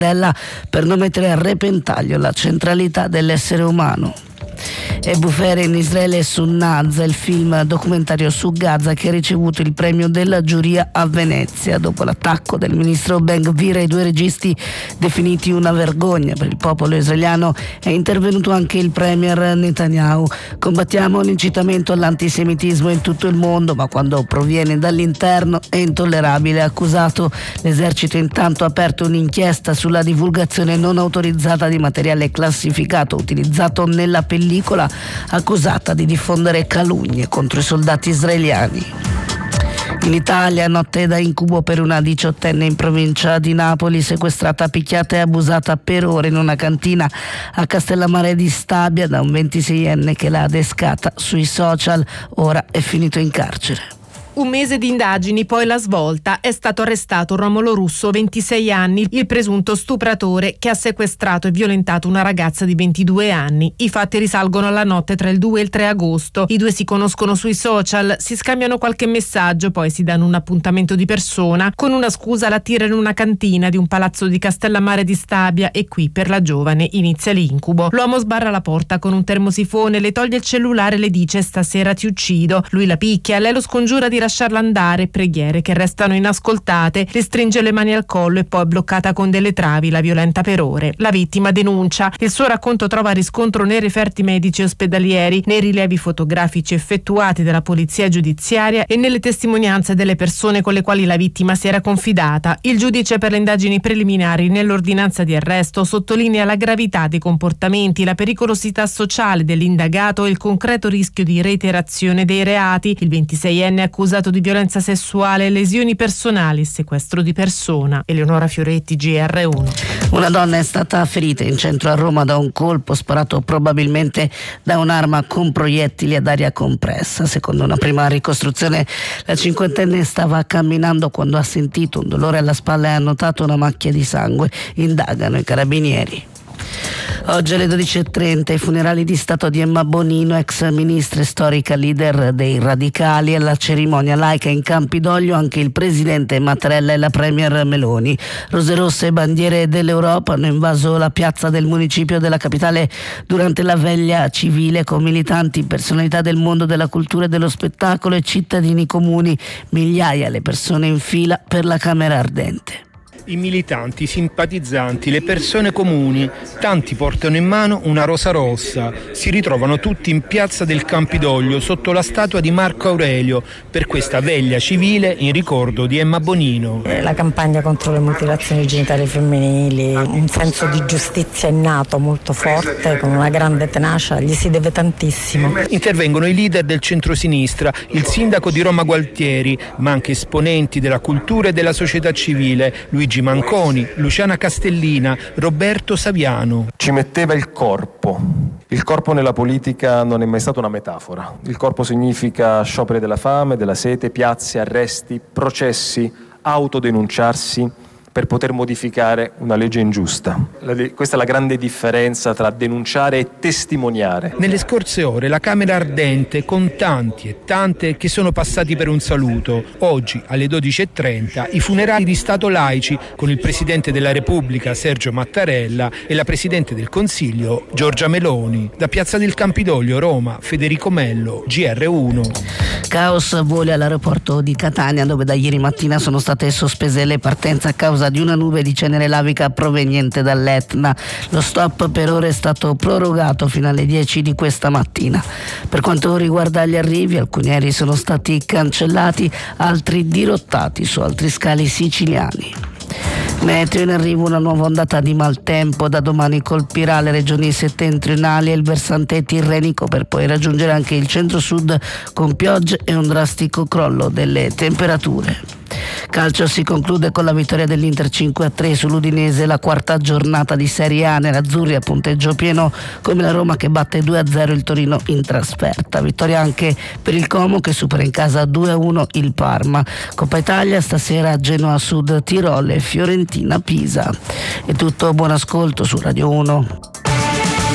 per non mettere a repentaglio la centralità dell'essere umano. E bufere in Israele su Nazza, il film documentario su Gaza che ha ricevuto il premio della giuria a Venezia dopo l'attacco del ministro Ben Gvir ai due registi definiti una vergogna per il popolo israeliano. È intervenuto anche il premier Netanyahu. Combattiamo l'incitamento all'antisemitismo in tutto il mondo, ma quando proviene dall'interno è intollerabile, ha accusato. L'esercito intanto ha aperto un'inchiesta sulla divulgazione non autorizzata di materiale classificato utilizzato nella pellicola, accusata di diffondere calunnie contro i soldati israeliani. In Italia, notte da incubo per una 18enne in provincia di Napoli, sequestrata, picchiata e abusata per ore in una cantina a Castellammare di Stabia da un 26enne che l'ha adescata sui social. Ora è finito in carcere. Un mese di indagini, poi la svolta. È stato arrestato Romolo Russo, 26 anni, il presunto stupratore che ha sequestrato e violentato una ragazza di 22 anni. I fatti risalgono alla notte tra il 2 e il 3 agosto. I due si conoscono sui social, si scambiano qualche messaggio, poi si danno un appuntamento di persona. Con una scusa la tira in una cantina di un palazzo di Castellammare di Stabia e qui per la giovane inizia l'incubo. L'uomo sbarra la porta con un termosifone, le toglie il cellulare e le dice: "Stasera ti uccido". Lui la picchia, lei lo scongiura di lasciarla andare, preghiere che restano inascoltate, le stringe le mani al collo e poi, bloccata con delle travi, la violenta per ore. La vittima denuncia. Il suo racconto trova riscontro nei referti medici ospedalieri, nei rilievi fotografici effettuati dalla polizia giudiziaria e nelle testimonianze delle persone con le quali la vittima si era confidata. Il giudice per le indagini preliminari nell'ordinanza di arresto sottolinea la gravità dei comportamenti, la pericolosità sociale dell'indagato e il concreto rischio di reiterazione dei reati. Il 26enne è accusato di violenza sessuale, lesioni personali, sequestro di persona. Eleonora Fioretti, GR1. Una donna è stata ferita in centro a Roma da un colpo sparato probabilmente da un'arma con proiettili ad aria compressa. Secondo una prima ricostruzione, la cinquantenne stava camminando quando ha sentito un dolore alla spalla e ha notato una macchia di sangue. Indagano i carabinieri. Oggi alle 12.30 i funerali di Stato di Emma Bonino, ex ministra e storica leader dei radicali. Alla cerimonia laica in Campidoglio anche il presidente Mattarella e la premier Meloni. Rose rosse e bandiere dell'Europa hanno invaso la piazza del municipio della capitale durante la veglia civile con militanti, personalità del mondo della cultura e dello spettacolo e cittadini comuni. Migliaia le persone in fila per la Camera Ardente. I militanti, i simpatizzanti, le persone comuni, tanti portano in mano una rosa rossa. Si ritrovano tutti in piazza del Campidoglio sotto la statua di Marco Aurelio per questa veglia civile in ricordo di Emma Bonino. La campagna contro le mutilazioni genitali femminili, un senso di giustizia innato molto forte, con una grande tenacia, gli si deve tantissimo. Intervengono i leader del centrosinistra, il sindaco di Roma Gualtieri, ma anche esponenti della cultura e della società civile, Luigi Manconi, Luciana Castellina, Roberto Saviano. Ci metteva il corpo. Il corpo nella politica non è mai stata una metafora. Il corpo significa scioperi della fame, della sete, piazze, arresti, processi, autodenunciarsi per poter modificare una legge ingiusta. Questa è la grande differenza tra denunciare e testimoniare. Nelle scorse ore la Camera Ardente con tanti e tante che sono passati per un saluto. Oggi alle 12.30 i funerali di Stato laici con il Presidente della Repubblica Sergio Mattarella e la Presidente del Consiglio Giorgia Meloni. Da Piazza del Campidoglio, Roma, Federico Mello, GR1. Caos voli all'aeroporto di Catania, dove da ieri mattina sono state sospese le partenze a causa di una nube di cenere lavica proveniente dall'Etna. Lo stop per ora è stato prorogato fino alle 10 di questa mattina. Per quanto riguarda gli arrivi, alcuni aerei sono stati cancellati, altri dirottati su altri scali siciliani. Meteo: in arrivo una nuova ondata di maltempo, da domani colpirà le regioni settentrionali e il versante tirrenico per poi raggiungere anche il centro-sud con piogge e un drastico crollo delle temperature. Calcio si conclude con la vittoria dell'Inter 5-3 sull'Udinese, la quarta giornata di Serie A. Nerazzurri a punteggio pieno come la Roma che batte 2-0 il Torino in trasferta. Vittoria anche per il Como che supera in casa 2-1 il Parma. Coppa Italia stasera Genoa Sud Tirol e Fiorentina Pisa. È tutto, buon ascolto su Radio 1.